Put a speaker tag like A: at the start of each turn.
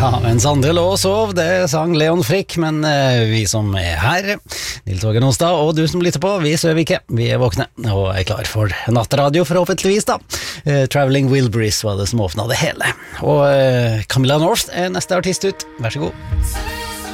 A: Ja, mens andre lå og sov, det sang Leon Frick, men vi som her, Nils Åge Nonstad og du som lytter på, vi sover ikke, vi våkne og klar for nattradio forhåpentligvis da. Traveling Wilburys var det som åpnet det hele. Og Camilla North neste artist ut, vær så god.